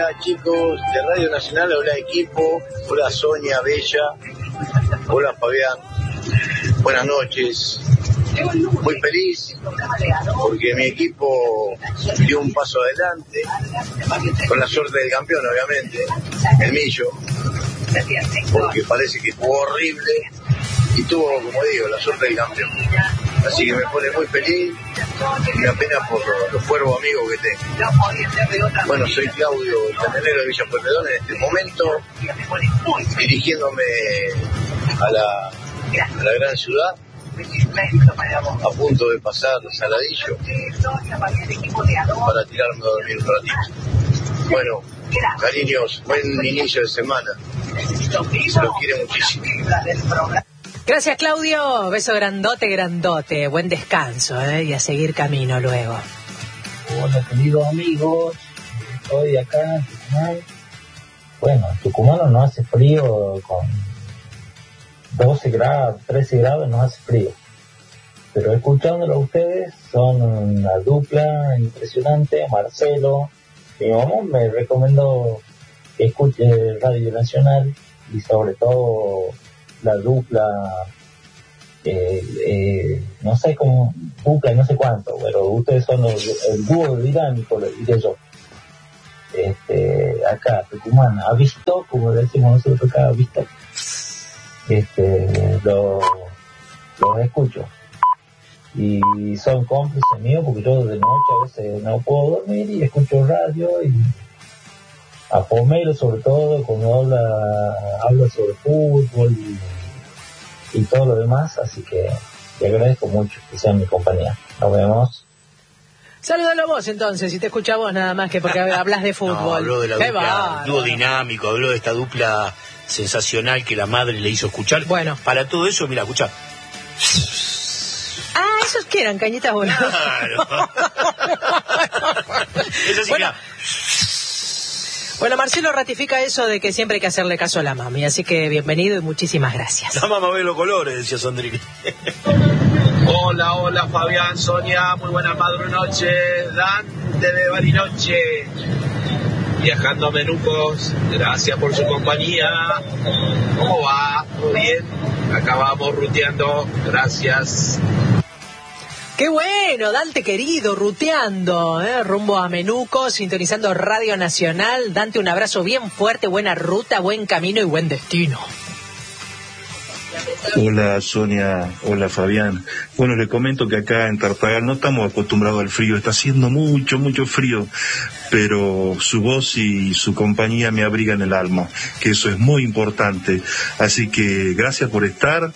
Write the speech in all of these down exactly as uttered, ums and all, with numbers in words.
Hola chicos de Radio Nacional, hola equipo, hola Sonia Bella, hola Fabián, buenas noches. Muy feliz porque mi equipo dio un paso adelante, con la suerte del campeón obviamente, el Millo, porque parece que jugó horrible y tuvo, como digo, la suerte del campeón. Así que me pone muy feliz y me apena por los cuervos amigos que tengo. Bueno, soy Claudio, el camionero de Villa Pueyrredón en este momento, dirigiéndome a la, a la gran ciudad, a punto de pasar Saladillo para tirarme a dormir un ratito. Bueno, cariños, buen inicio de semana, se los quiere muchísimo. Gracias, Claudio. Beso grandote, grandote. Buen descanso, ¿eh? Y a seguir camino luego. Hola, queridos amigos. Estoy acá en Tucumán. Bueno, en Tucumán no hace frío, con doce grados, trece grados no hace frío. Pero escuchándolo a ustedes, son una dupla impresionante. Marcelo, mi mamá me recomendó que escuche Radio Nacional y sobre todo la dupla, eh, eh, no sé cómo, dupla y no sé cuánto, pero ustedes son el, el dúo dinámico, lo diré yo. Este, acá, Tucumán, ha visto, como decimos nosotros acá, ha visto, este, los lo escucho. Y son cómplices míos porque yo de noche a veces no puedo dormir y escucho radio y a Pomelo sobre todo cuando habla habla sobre fútbol y, y todo lo demás, así que te agradezco mucho que sean mi compañía. Nos vemos. Saludalo vos entonces, si te escucha vos nada más que porque hablas de fútbol. No, habló de la Qué dupla, va, dúo no. dinámico, habló de esta dupla sensacional que la madre le hizo escuchar. Bueno. Para todo eso, mira, escucha. Ah, esos que eran cañitas voladas. Claro. Eso sí, bueno. mira. Bueno, Marcelo ratifica eso de que siempre hay que hacerle caso a la mami, así que bienvenido y muchísimas gracias. La mamá ve los colores, decía Sondrick. Hola, hola Fabián, Sonia, muy buena madrugada noche, Dante de Bariloche, viajando a Menucos, gracias por su compañía. ¿Cómo va? ¿Todo bien? Acá vamos ruteando, gracias. Qué bueno, Dante querido, ruteando, ¿eh? Rumbo a Menuco, sintonizando Radio Nacional. Dante, un abrazo bien fuerte, buena ruta, buen camino y buen destino. Hola Sonia, hola Fabián. Bueno, les comento que acá en Tartagal no estamos acostumbrados al frío, está haciendo mucho, mucho frío, pero su voz y su compañía me abrigan el alma, que eso es muy importante. Así que gracias por estar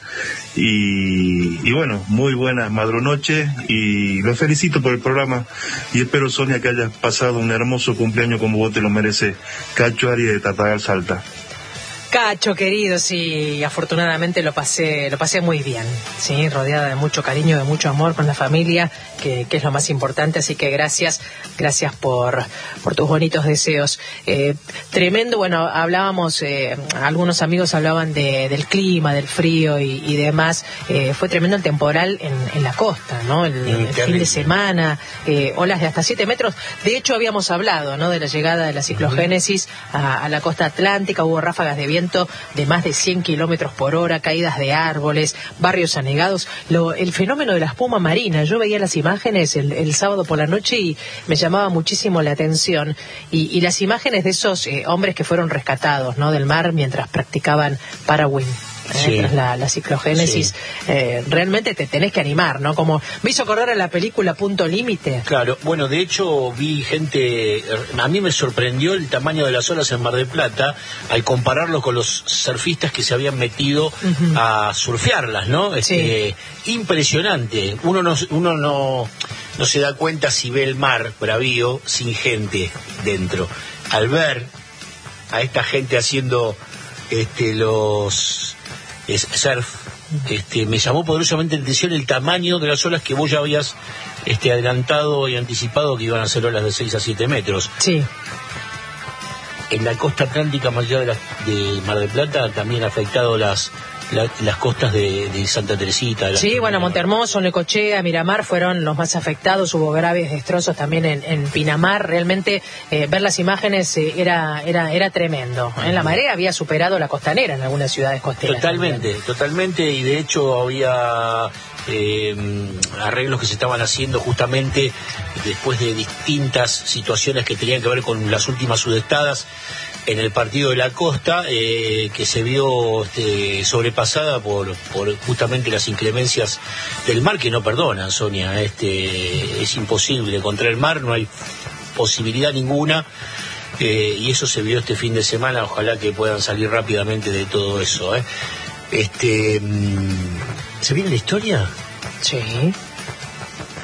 y, y bueno, muy buenas madrunoches y los felicito por el programa y espero, Sonia, que hayas pasado un hermoso cumpleaños como vos te lo mereces. Cacho Arias de Tartagal, Salta. Cacho querido, sí, afortunadamente lo pasé, lo pasé muy bien, sí, rodeada de mucho cariño, de mucho amor con la familia, que, que es lo más importante, así que gracias, gracias por, por tus bonitos deseos. Eh, tremendo, bueno, hablábamos, eh, algunos amigos hablaban de, del clima, del frío y, y demás, eh, fue tremendo el temporal en, en la costa, ¿no? El, el fin de semana, eh, olas de hasta siete metros, de hecho habíamos hablado, ¿no? De la llegada de la ciclogénesis a, a la costa atlántica, hubo ráfagas de viento de más de cien kilómetros por hora, caídas de árboles, barrios anegados, lo, el fenómeno de la espuma marina. Yo veía las imágenes el, el sábado por la noche y me llamaba muchísimo la atención y, y las imágenes de esos eh, hombres que fueron rescatados, ¿no? Del mar mientras practicaban Parawin. Eh, sí. Tras la, la ciclogénesis, sí. eh, realmente te tenés que animar, ¿no? Como me hizo acordar a la película Punto Límite. Claro, bueno, de hecho vi gente, a mí me sorprendió el tamaño de las olas en Mar del Plata al compararlo con los surfistas que se habían metido uh-huh. a surfearlas, ¿no? Este, sí. Impresionante, uno no, uno no, no se da cuenta si ve el mar bravío sin gente dentro. Al ver a esta gente haciendo este, los... es surf, este, me llamó poderosamente la atención el tamaño de las olas que vos ya habías este, adelantado y anticipado que iban a ser olas de seis a siete metros. Sí. En la costa atlántica, más allá de, la, de Mar del Plata, también ha afectado las, la, las costas de, de Santa Teresita. De sí, bueno, Montehermoso, Necochea, Miramar fueron los más afectados, hubo graves destrozos también en, en Pinamar, realmente eh, ver las imágenes eh, era, era, era tremendo. En la marea había superado la costanera en algunas ciudades costeras. Totalmente, también. totalmente, y de hecho había eh, arreglos que se estaban haciendo justamente después de distintas situaciones que tenían que ver con las últimas sudestadas en el partido de la costa, eh, que se vio este, sobrepasada por, por justamente las inclemencias del mar, que no perdonan, Sonia. Este, es imposible, contra el mar no hay posibilidad ninguna, eh, y eso se vio este fin de semana. Ojalá que puedan salir rápidamente de todo eso, ¿eh? Este, ¿se viene la historia? Sí.